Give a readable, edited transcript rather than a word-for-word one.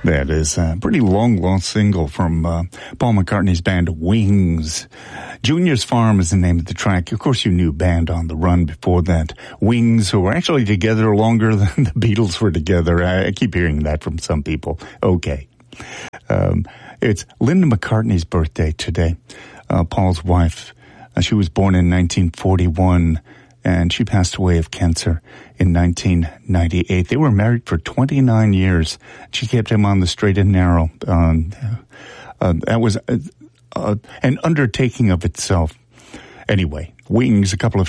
That is a pretty long-lost single from Paul McCartney's band Wings. Junior's Farm is the name of the track. Of course, you knew Band on the Run before that. Wings, who were actually together longer than the Beatles were together. I keep hearing that from some people. Okay. It's Linda McCartney's birthday today, Paul's wife. She was born in 1941, and she passed away of cancer in 1998. They were married for 29 years. She kept him on the straight and narrow. That was an undertaking of itself. Anyway, Wings, a couple of